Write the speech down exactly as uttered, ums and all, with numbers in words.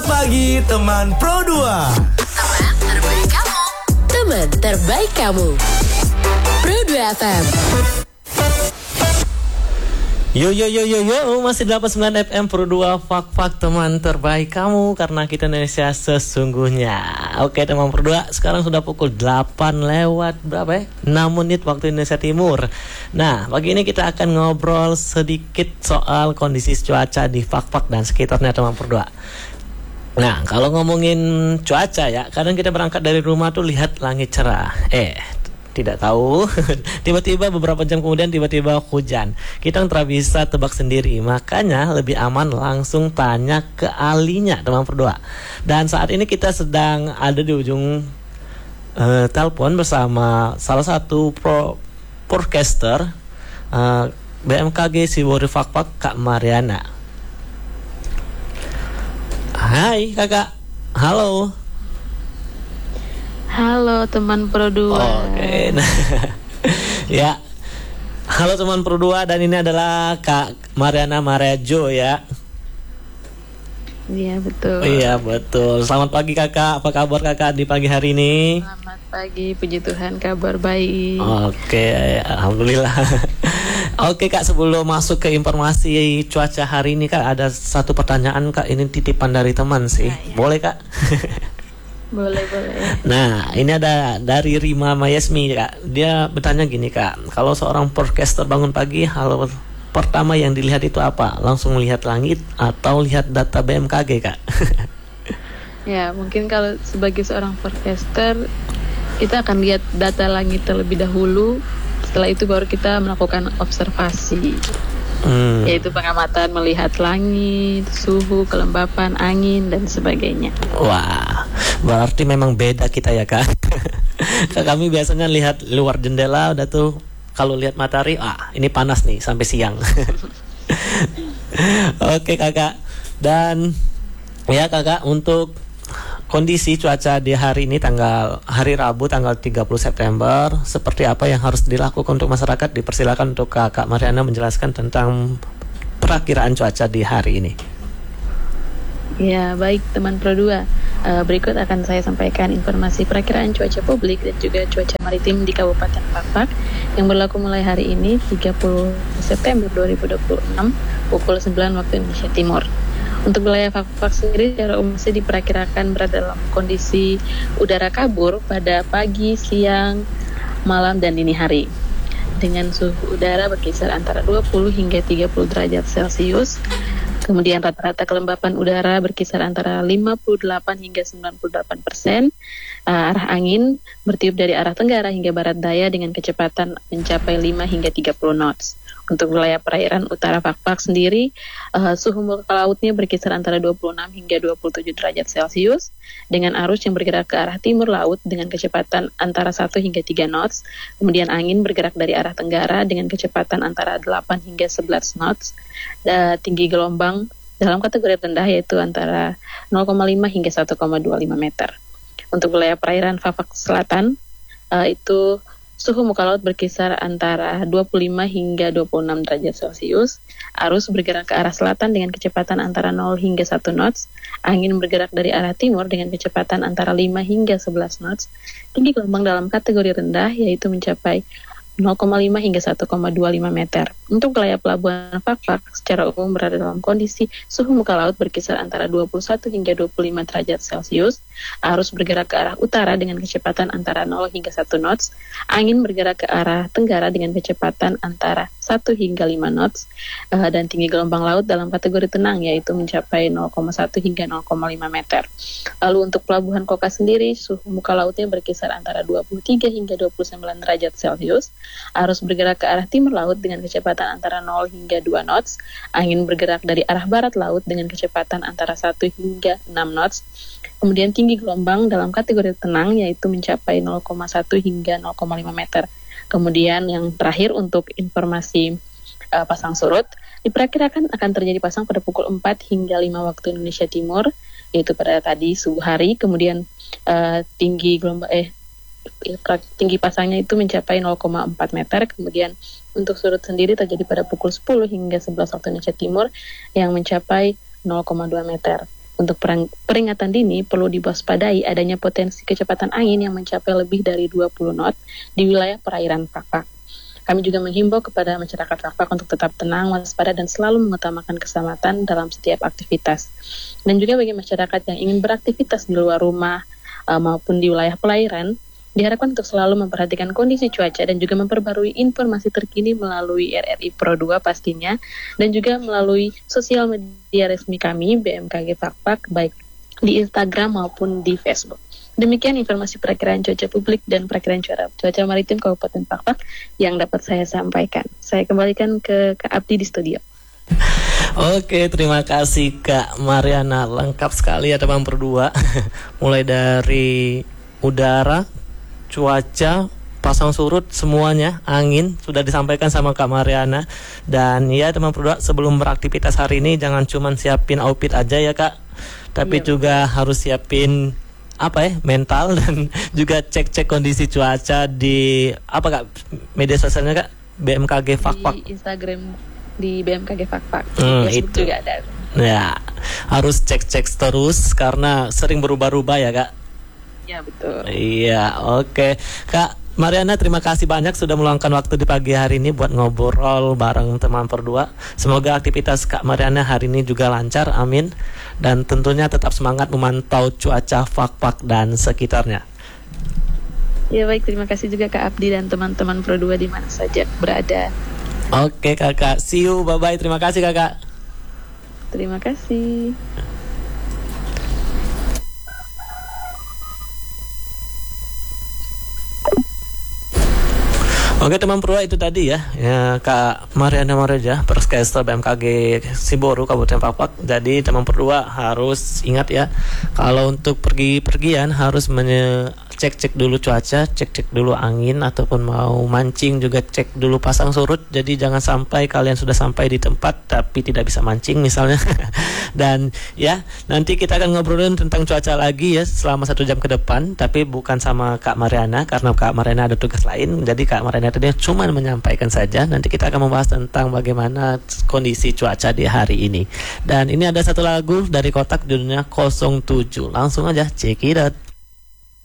pagi teman Pro dua. Teman terbaik kamu. Teman terbaik kamu. Pro dua F M. Yo yo yo yo yo, masih delapan puluh sembilan F M Pro dua, fak-fak teman terbaik kamu, karena kita Indonesia sesungguhnya. Oke teman Pro dua, sekarang sudah pukul delapan lewat berapa ya? enam menit waktu Indonesia Timur. Nah, pagi ini kita akan ngobrol sedikit soal kondisi cuaca di fak-fak dan sekitarnya teman Pro dua. Nah, kalau ngomongin cuaca ya, kadang kita berangkat dari rumah tuh lihat langit cerah. Eh, tidak tahu tiba-tiba beberapa jam kemudian tiba-tiba hujan. Kita tidak bisa tebak sendiri, makanya lebih aman langsung tanya ke ahlinya teman berdua. Dan saat ini kita sedang ada di ujung uh, telepon bersama salah satu pro forecaster uh, B M K G Siwori Fakfak, Kak Mariana. Hai kakak. Halo. Halo teman Pro dua. Oke. Nah, ya. Halo teman Pro dua, dan ini adalah Kak Mariana Marejo ya. Iya betul. Iya betul. Selamat pagi kakak. Apa kabar kakak di pagi hari ini? Selamat pagi, puji Tuhan kabar baik. Oke, alhamdulillah. Oke kak, sebelum masuk ke informasi cuaca hari ini kak, ada satu pertanyaan kak. Ini titipan dari teman sih. Ya, ya. Boleh kak? Boleh, boleh. Nah, ini ada dari Rima Mayasmi kak. Dia bertanya gini kak, kalau seorang forecaster bangun pagi, hal pertama yang dilihat itu apa? Langsung lihat langit atau lihat data B M K G kak? Ya, mungkin kalau sebagai seorang forecaster, kita akan lihat data langit terlebih dahulu. Setelah itu baru kita melakukan observasi. Hmm. Yaitu pengamatan melihat langit, suhu, kelembapan, angin, dan sebagainya. Wah, berarti memang beda kita ya kak. Kami biasanya lihat luar jendela, udah tuh kalau lihat matahari, ah ini panas nih sampai siang. Oke kakak. Dan ya kakak, untuk kondisi cuaca di hari ini tanggal hari Rabu tanggal tiga puluh September, seperti apa yang harus dilakukan untuk masyarakat? Dipersilakan untuk Kak Mariana menjelaskan tentang perakiraan cuaca di hari ini. Ya, baik teman Pro dua. Uh, berikut akan saya sampaikan informasi perakiraan cuaca publik dan juga cuaca maritim di Kabupaten Fakfak yang berlaku mulai hari ini tiga puluh September dua ribu dua puluh enam pukul sembilan waktu Indonesia Timur. Untuk wilayah Fakfak sendiri secara umum masih diperkirakan berada dalam kondisi udara kabur pada pagi, siang, malam, dan dini hari. Dengan suhu udara berkisar antara dua puluh hingga tiga puluh derajat Celcius. Kemudian rata-rata kelembapan udara berkisar antara lima puluh delapan hingga sembilan puluh delapan persen. Uh, arah angin bertiup dari arah tenggara hingga barat daya dengan kecepatan mencapai lima hingga tiga puluh knots. Untuk wilayah perairan utara Fakfak sendiri, uh, suhu muka lautnya berkisar antara dua puluh enam hingga dua puluh tujuh derajat Celcius dengan arus yang bergerak ke arah timur laut dengan kecepatan antara satu hingga tiga knots. Kemudian angin bergerak dari arah tenggara dengan kecepatan antara delapan hingga sebelas knots. Uh, tinggi gelombang dalam kategori rendah yaitu antara nol koma lima hingga satu koma dua lima meter. Untuk wilayah perairan Fakfak Selatan, uh, itu suhu muka laut berkisar antara dua puluh lima hingga dua puluh enam derajat Celcius. Arus bergerak ke arah selatan dengan kecepatan antara nol hingga satu knots. Angin bergerak dari arah timur dengan kecepatan antara lima hingga sebelas knots. Tinggi gelombang dalam kategori rendah yaitu mencapai nol koma lima hingga satu koma dua lima meter. Untuk wilayah pelabuhan Fakfak secara umum berada dalam kondisi suhu muka laut berkisar antara dua puluh satu hingga dua puluh lima derajat Celcius. Arus bergerak ke arah utara dengan kecepatan antara nol hingga satu knots. Angin bergerak ke arah tenggara dengan kecepatan antara satu hingga lima knots. Uh, dan tinggi gelombang laut dalam kategori tenang yaitu mencapai nol koma satu hingga nol koma lima meter. Lalu untuk pelabuhan Koka sendiri, suhu muka lautnya berkisar antara dua puluh tiga hingga dua puluh sembilan derajat Celcius. Arus bergerak ke arah timur laut dengan kecepatan antara nol hingga dua knots. Angin bergerak dari arah barat laut dengan kecepatan antara satu hingga enam knots. Kemudian tinggi gelombang dalam kategori tenang yaitu mencapai nol koma satu hingga nol koma lima meter. Kemudian yang terakhir untuk informasi uh, pasang surut, diperkirakan akan terjadi pasang pada pukul empat hingga lima waktu Indonesia Timur, yaitu pada tadi subuh hari. Kemudian uh, tinggi gelombang eh tinggi pasangnya itu mencapai nol koma empat meter. Kemudian untuk surut sendiri terjadi pada pukul sepuluh hingga sebelas waktu Indonesia Timur yang mencapai nol koma dua meter. Untuk perang- peringatan dini perlu diwaspadai adanya potensi kecepatan angin yang mencapai lebih dari dua puluh knot di wilayah perairan Fak-Fak. Kami juga menghimbau kepada masyarakat Fak-Fak untuk tetap tenang, waspada, dan selalu mengutamakan keselamatan dalam setiap aktivitas. Dan juga bagi masyarakat yang ingin beraktivitas di luar rumah uh, maupun di wilayah perairan, diharapkan untuk selalu memperhatikan kondisi cuaca dan juga memperbarui informasi terkini melalui R R I Pro dua pastinya, dan juga melalui sosial media resmi kami B M K G Fak-Fak baik di Instagram maupun di Facebook. Demikian informasi perakiraan cuaca publik dan perakiraan cuaca, cuaca maritim Kabupaten Fak-Fak yang dapat saya sampaikan. Saya kembalikan ke Kak Abdi di studio. Oke, terima kasih Kak Mariana. Lengkap sekali ya teman berdua. Mulai dari udara, cuaca, pasang surut, semuanya, angin sudah disampaikan sama Kak Mariana. Dan ya teman berdua, sebelum beraktivitas hari ini jangan cuma siapin outfit aja ya Kak, tapi iya, juga betul. Harus siapin apa ya, mental dan juga cek-cek kondisi cuaca di apa Kak, media sosialnya Kak, B M K G Fak-Fak, di Instagram di B M K G Fak-Fak, hmm, Facebook itu juga ada. Ya, harus cek-cek terus karena sering berubah-ubah ya Kak. Ya betul. Iya, oke Kak Mariana, terima kasih banyak sudah meluangkan waktu di pagi hari ini buat ngobrol bareng teman berdua. Semoga aktivitas Kak Mariana hari ini juga lancar, amin. Dan tentunya tetap semangat memantau cuaca Fak-Fak dan sekitarnya. Ya baik, terima kasih juga Kak Abdi dan teman-teman Pro dua di mana saja berada. Oke Kakak, see you, bye-bye, terima kasih Kakak. Terima kasih. Oke teman Pro, itu tadi ya, ya Kak Mariana Mareja, Perskestra B M K G Siboru Kabupaten Fak-Fak. Jadi teman Pro harus ingat ya, kalau untuk pergi-pergian harus menye- cek-cek dulu cuaca, cek-cek dulu angin, ataupun mau mancing juga cek dulu pasang surut. Jadi jangan sampai kalian sudah sampai di tempat tapi tidak bisa mancing misalnya. Dan ya, nanti kita akan ngobrolin tentang cuaca lagi ya selama satu jam ke depan, tapi bukan sama Kak Mariana karena Kak Mariana ada tugas lain. Jadi Kak Mariana tadi cuma menyampaikan saja. Nanti kita akan membahas tentang bagaimana kondisi cuaca di hari ini. Dan ini ada satu lagu dari Kotak judulnya nol tujuh. Langsung aja check it out.